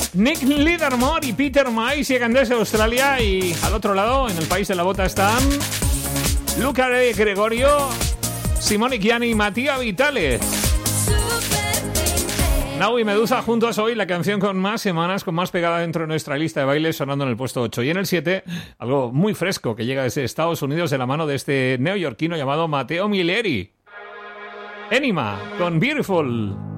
Nick Lidermore y Peter Mice llegan desde Australia, y al otro lado, en el país de la bota, están Luca De Gregorio, Simone Chiani y Mattia Vitale. Nau y Medusa juntos hoy, la canción con más semanas, con más pegada dentro de nuestra lista de bailes, sonando en el puesto 8. Y en el 7, algo muy fresco que llega desde Estados Unidos de la mano de este neoyorquino llamado Matteo Milleri. Enima con Beautiful.